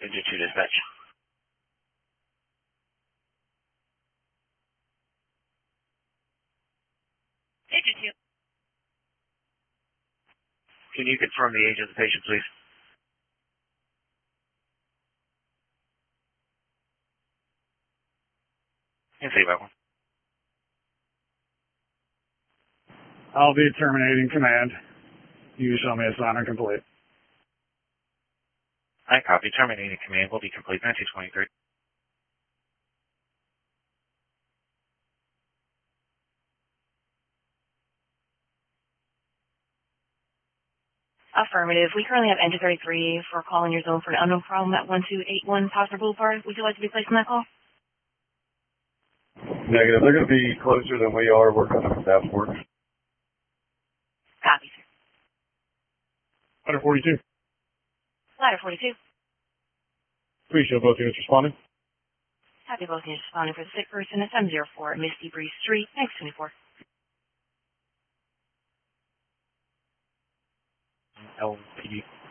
Agent 2 dispatch. Agent 2. Can you confirm the age of the patient, please? And say that one. I'll be terminating command. You show me a sign complete. I copy. Terminating command will be complete 1923. Affirmative. We currently have Engine 33 for calling your zone for an unknown problem at 1281 Posner Boulevard. Would you like to be placed in that call? Negative. They're going to be closer than we are. We're going to staff work. Copy, sir. Ladder 42. Ladder 42. Appreciate both units responding. Happy both units responding for the sick person at 704 Misty Breeze Street. Thanks, 24. LPD.